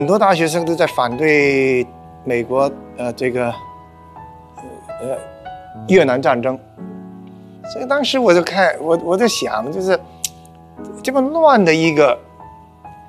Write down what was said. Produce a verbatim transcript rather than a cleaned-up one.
很多大学生都在反对美国呃这个呃越南战争，所以当时我就看我我在想，就是这么乱的一个